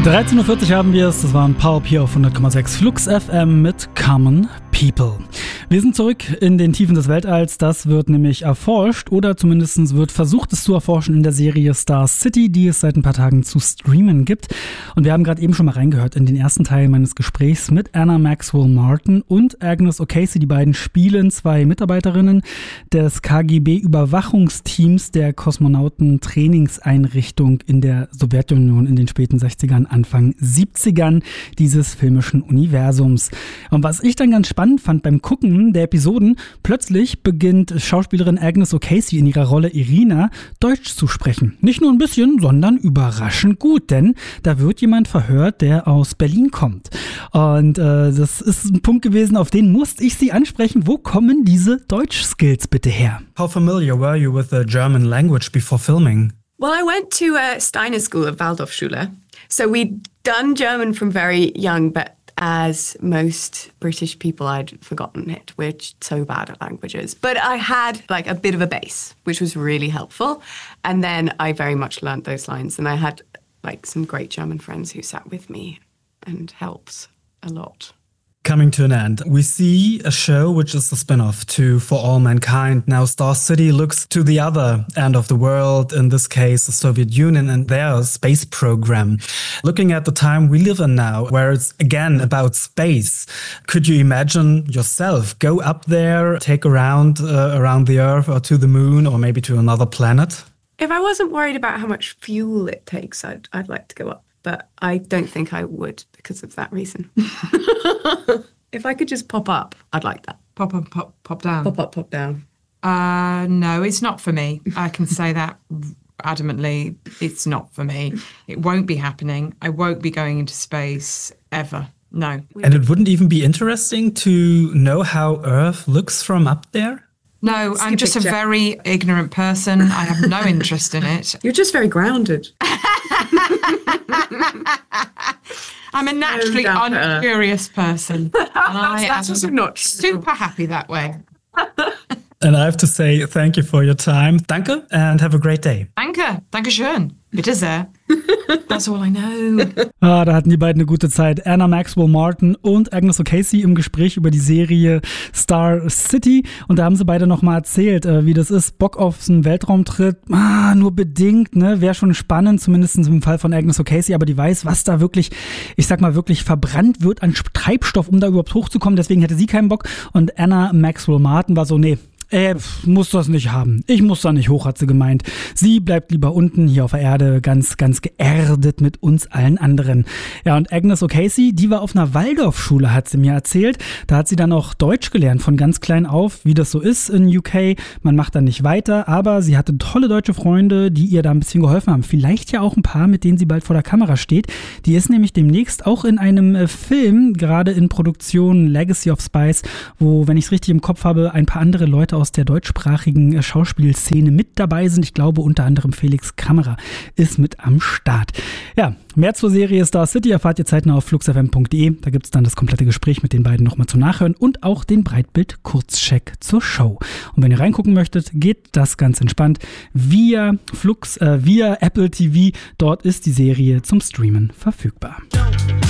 13.40 Uhr haben wir es, das war ein Power hier auf 100,6 Flux FM mit Common People. Wir sind zurück in den Tiefen des Weltalls, das wird nämlich erforscht oder zumindest wird versucht, es zu erforschen in der Serie Star City, die es seit ein paar Tagen zu streamen gibt. Und wir haben gerade eben schon mal reingehört in den ersten Teil meines Gesprächs mit Anna Maxwell Martin und Agnes O'Casey. Die beiden spielen zwei Mitarbeiterinnen des KGB-Überwachungsteams der Kosmonauten-Trainingseinrichtung in der Sowjetunion in den späten 60ern, Anfang 70ern dieses filmischen Universums. Und was ich dann ganz spannend fand beim Gucken der Episoden, plötzlich beginnt Schauspielerin Agnes O'Casey in ihrer Rolle Irina Deutsch zu sprechen. Nicht nur ein bisschen, sondern überraschend gut, denn da wird jemand verhört, der aus Berlin kommt. Und das ist ein Punkt gewesen, auf den musste ich sie ansprechen. Wo kommen diese Deutsch-Skills bitte her? How familiar were you with the German language before filming? Well, I went to Steiner School at Waldorfschule. So we'd done German from very young, but as most British people, I'd forgotten it. We're so bad at languages. But I had like a bit of a base, which was really helpful. And then I very much learnt those lines. And I had like some great German friends who sat with me and helped a lot. Coming to an end, we see a show which is a spin-off to For All Mankind. Now Star City looks to the other end of the world, in this case the Soviet Union and their space program. Looking at the time we live in now, where it's again about space, could you imagine yourself go up there, take around the Earth or to the moon or maybe to another planet? If I wasn't worried about how much fuel it takes, I'd like to go up. But I don't think I would because of that reason. If I could just pop up, I'd like that. Pop up, pop down. Pop up, pop down. No, it's not for me. I can say that adamantly. It's not for me. It won't be happening. I won't be going into space ever. No. And it wouldn't even be interesting to know how Earth looks from up there? No, I'm just a very ignorant person. I have no interest in it. You're just very grounded. I'm a naturally uncurious person. And I am also not super happy that way. And I have to say thank you for your time. Danke and have a great day. Danke. Dankeschön. Bitte sehr. That's all I know. Da hatten die beiden eine gute Zeit. Anna Maxwell Martin und Agnes O'Casey im Gespräch über die Serie Star City. Und da haben sie beide nochmal erzählt, wie das ist. Bock auf einen Weltraumtritt, nur bedingt, ne? Wäre schon spannend, zumindest im Fall von Agnes O'Casey. Aber die weiß, was da wirklich, ich sag mal, wirklich verbrannt wird an Treibstoff, um da überhaupt hochzukommen. Deswegen hätte sie keinen Bock. Und Anna Maxwell Martin war so, nee, muss das nicht haben. Ich muss da nicht hoch, hat sie gemeint. Sie bleibt lieber unten hier auf der Erde, ganz, ganz geerdet mit uns allen anderen. Ja, und Agnes O'Casey, die war auf einer Waldorfschule, hat sie mir erzählt. Da hat sie dann auch Deutsch gelernt, von ganz klein auf, wie das so ist in UK. Man macht dann nicht weiter, aber sie hatte tolle deutsche Freunde, die ihr da ein bisschen geholfen haben. Vielleicht ja auch ein paar, mit denen sie bald vor der Kamera steht. Die ist nämlich demnächst auch in einem Film, gerade in Produktion Legacy of Spies, wo, wenn ich es richtig im Kopf habe, ein paar andere Leute aus der deutschsprachigen Schauspielszene mit dabei sind. Ich glaube, unter anderem Felix Kammerer ist mit am Start. Ja, mehr zur Serie Star City erfahrt ihr zeitnah auf fluxfm.de. Da gibt es dann das komplette Gespräch mit den beiden nochmal zum Nachhören und auch den Breitbild-Kurzcheck zur Show. Und wenn ihr reingucken möchtet, geht das ganz entspannt via Flux, via Apple TV. Dort ist die Serie zum Streamen verfügbar.